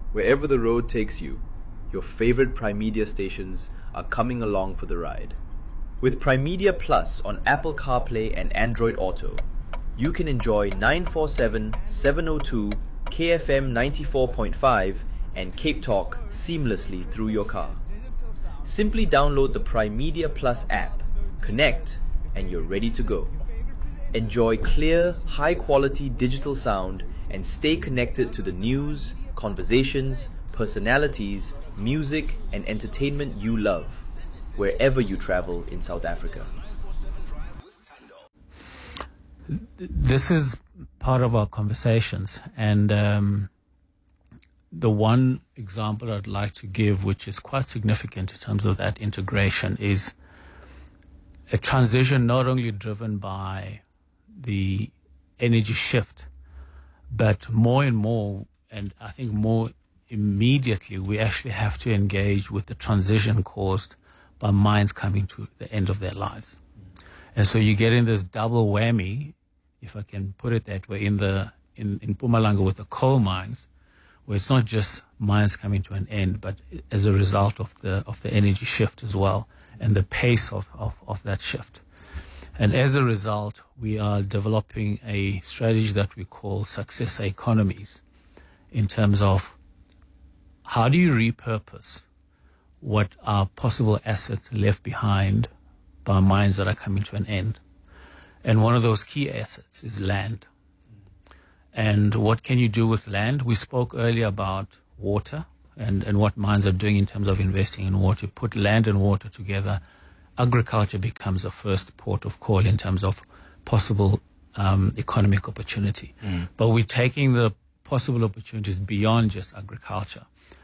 Wherever the road takes you, your favorite Primedia stations are coming along for the ride. With Primedia Plus on Apple CarPlay and Android Auto, you can enjoy 947, 702, KFM 94.5 and Cape Talk seamlessly through your car. Simply download the Primedia Plus app, connect, and you're ready to go. Enjoy clear, high-quality digital sound and stay connected to the news, conversations, personalities, music, and entertainment you love, wherever you travel in South Africa. This is part of our conversations, and the one example I'd like to give, which is quite significant in terms of that integration, is a transition not only driven by the energy shift, but more and more, and I think more immediately, we actually have to engage with the transition caused by mines coming to the end of their lives. And so you get in this double whammy, if I can put it that way, in Mpumalanga with the coal mines, where it's not just mines coming to an end, but as a result of the energy shift as well, and the pace of that shift. And as a result, we are developing a strategy that we call successor economies, in terms of how do you repurpose what are possible assets left behind by mines that are coming to an end. And one of those key assets is land. And what can you do with land? We spoke earlier about water and what mines are doing in terms of investing in water. Put land and water together, agriculture becomes a first port of call in terms of possible economic opportunity. But we're taking the possible opportunities beyond just agriculture.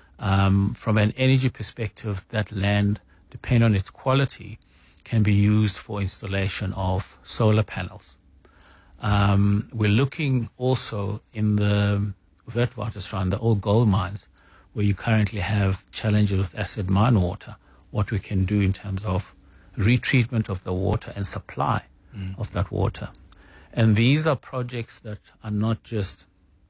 From an energy perspective, that land, depending on its quality, can be used for installation of solar panels. We're looking also in the Witwatersrand, the old gold mines, where you currently have challenges with acid mine water, what we can do in terms of retreatment of the water and supply of that water. And these are projects that are not just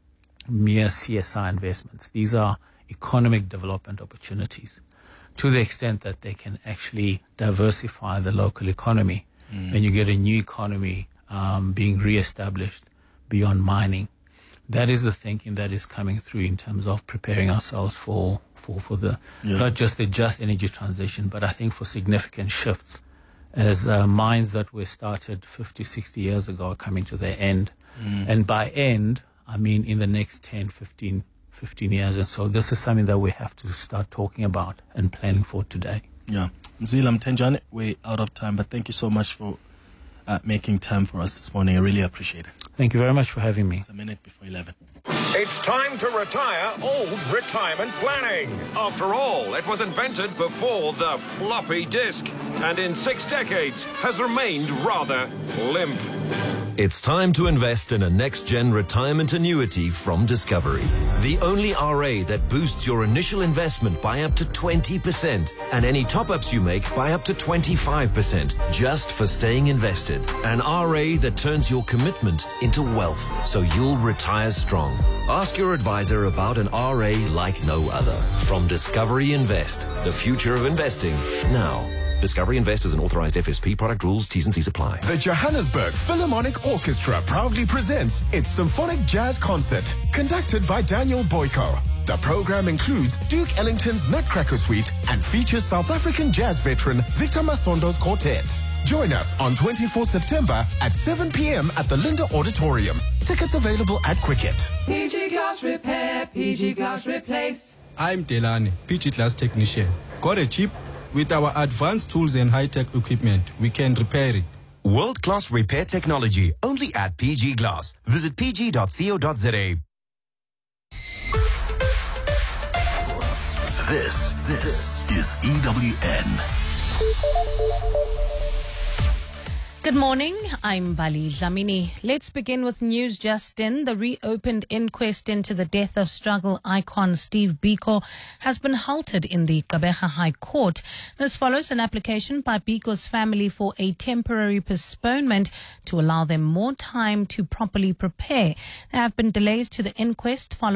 mere CSI investments. These are economic development opportunities, to the extent that they can actually diversify the local economy, and you get a new economy being re-established beyond mining. That is the thinking that is coming through in terms of preparing ourselves for the not just the just energy transition, but I think for significant shifts as mines that were started 50, 60 years ago are coming to their end. And by end, I mean in the next 10, 15 years. And so this is something that we have to start talking about and planning for today. Yeah. Mzila Mthenjane, we're out of time, but thank you so much for making time for us this morning. I really appreciate it. Thank you very much for having me. It's a minute before 11. It's time to retire old retirement planning. After all, it was invented before the floppy disk, and in 6 decades has remained rather limp. It's time to invest in a next-gen retirement annuity from Discovery. The only RA that boosts your initial investment by up to 20% and any top-ups you make by up to 25% just for staying invested. An RA that turns your commitment into wealth so you'll retire strong. Ask your advisor about an RA like no other. From Discovery Invest, the future of investing now. Discovery Invest is an authorized FSP. Product rules, T's and C's apply. The Johannesburg Philharmonic Orchestra proudly presents its Symphonic Jazz Concert, conducted by Daniel Boyko. The program includes Duke Ellington's Nutcracker Suite and features South African jazz veteran Victor Masondo's quartet. Join us on 24 September at 7 p.m. at the Linda Auditorium. Tickets available at Quicket. PG Glass Repair, PG Glass Replace. I'm Delani, PG Glass Technician. Got a chip? With our advanced tools and high-tech equipment, we can repair it. World-class repair technology, only at PG Glass. Visit pg.co.za. This is EWN. Good morning, I'm Bali Dlamini. Let's begin with news just in. The reopened inquest into the death of struggle icon Steve Biko has been halted in the Gqeberha High Court. This follows an application by Biko's family for a temporary postponement to allow them more time to properly prepare. There have been delays to the inquest following